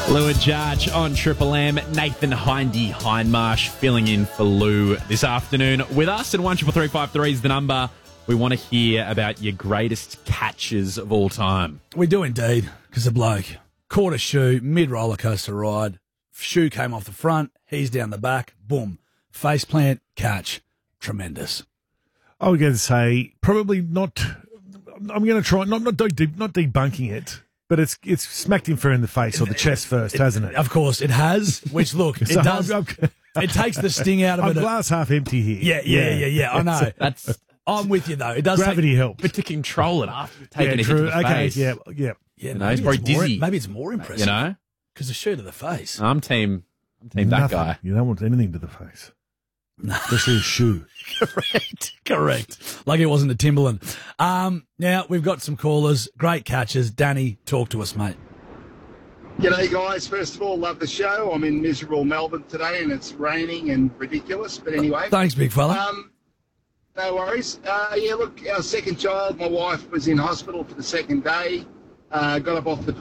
Lou and Jarge on Triple M. Nathan Hindmarsh filling in for Lou this afternoon with us. And 13353 is the number. We want to hear about your greatest catches of all time. We do indeed, because the bloke caught a shoe mid-roller coaster ride. Shoe came off the front. He's down the back. Boom. Face plant, catch. Tremendous. I was going to say probably not. I'm going to try not debunking it, but it's smacked him fair in the face or the chest first, hasn't it? Of course, it has. Which look, it So does. It takes the sting out of I'm it. glass half empty here. Yeah. I know. That's I'm with you though. It does Gravity helps. but to control it after you've taken a hit true. to the Okay, face. yeah. Yeah, know, he's probably dizzy. Maybe it's more impressive. You know? because the shoe to the face. I'm team that Nothing. guy. You don't want anything to the face. Especially a shoe. Correct. Like it wasn't a Timberland. Now, we've got some callers. Great catches. Danny, talk to us, mate. G'day guys, first of all, love the show. I'm in miserable Melbourne today and it's raining and ridiculous, but anyway. Thanks, big fella. No worries. Look, our second child, my wife was in hospital for the second day, got up off the